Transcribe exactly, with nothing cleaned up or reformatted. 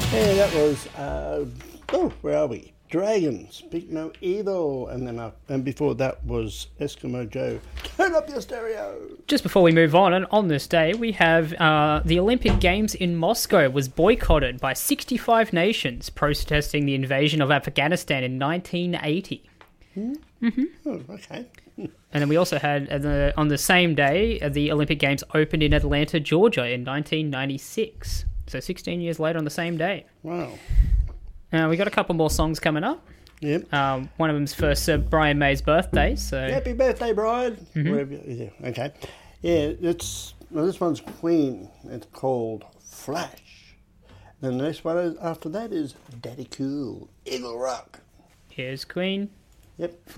Yeah, that was, uh, oh, where are we? Dragons, Speak No Evil. And then uh, and before that was Eskimo Joe, Turn Up Your Stereo. Just before we move on, and on this day, we have uh, the Olympic Games in Moscow was boycotted by sixty-five nations protesting the invasion of Afghanistan in nineteen eighty. Hmm? Mm-hmm. Oh, okay. And then we also had, uh, the, on the same day, uh, the Olympic Games opened in Atlanta, Georgia in nineteen ninety-six. So sixteen years later on the same day. Wow. Uh, we got a couple more songs coming up. Yep. Um, one of them's for Sir Brian May's birthday. So Happy birthday, Brian. Mhm. Wherever you, yeah, okay. Yeah, it's, well, this one's Queen. It's called Flash. Then the next one is, after that is Daddy Cool, Eagle Rock. Here's Queen. Yep.